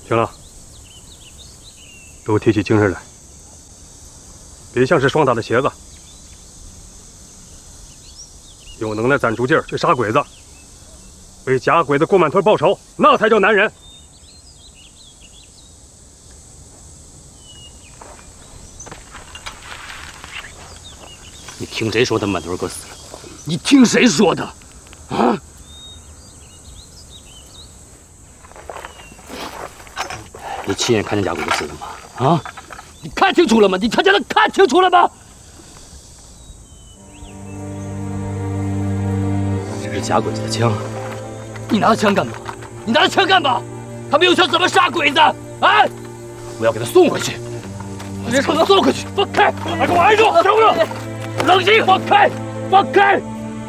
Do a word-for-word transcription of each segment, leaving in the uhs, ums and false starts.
行了，都提起精神来，别像是霜打的鞋子。有能耐攒住劲儿去杀鬼子，为假鬼子过满屯报仇，那才叫男人。 你听谁说他满屯哥死了？你听谁说的？啊？你亲眼看见假鬼子死了吗？啊？你看清楚了吗？你他娘的看清楚了吗？这是假鬼子的枪，你拿着枪干嘛？你拿着枪干嘛？他没有枪怎么杀鬼子？啊！我要给他送回去，我别给他送回去！放开！快给我挨住！小哥，冷静！放开！放开！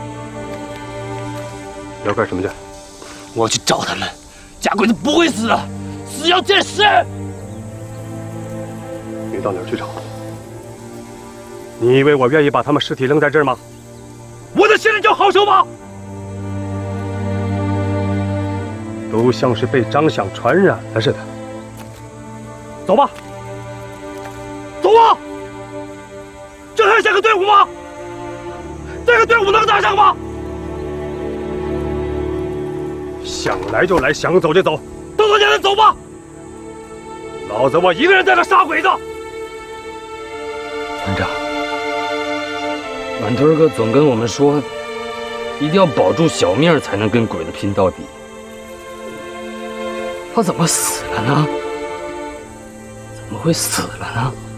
你要干什么去？ 我要去找他们。假鬼子不会死的，死要见尸。 你到哪儿去找？你以为我愿意把他们尸体扔在这儿吗？我的心里就好受吗？都像是被张想传染了似的。走吧，走啊！这还像个队伍吗？这个队伍能打仗吗？想来就来，想走就走，动动现在走吧！老子我一个人在这杀鬼子。 团长，满屯哥总跟我们说，一定要保住小命才能跟鬼子拼到底。他怎么死了呢？怎么会死了呢？